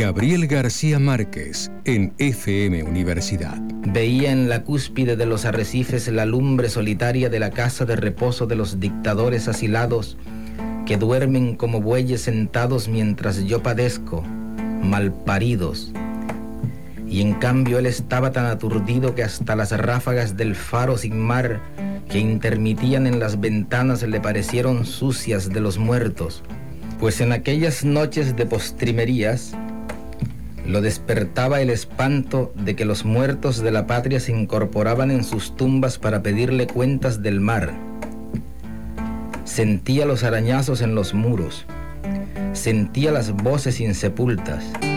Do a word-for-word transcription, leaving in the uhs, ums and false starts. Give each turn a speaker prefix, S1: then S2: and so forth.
S1: Gabriel García Márquez en F M Universidad.
S2: Veía en la cúspide de los arrecifes la lumbre solitaria de la casa de reposo de los dictadores asilados que duermen como bueyes sentados mientras yo padezco, malparidos. Y en cambio él estaba tan aturdido que hasta las ráfagas del faro sin mar que intermitían en las ventanas le parecieron sucias de los muertos, pues en aquellas noches de postrimerías lo despertaba el espanto de que los muertos de la patria se incorporaban en sus tumbas para pedirle cuentas del mar. Sentía los arañazos en los muros, sentía las voces insepultas.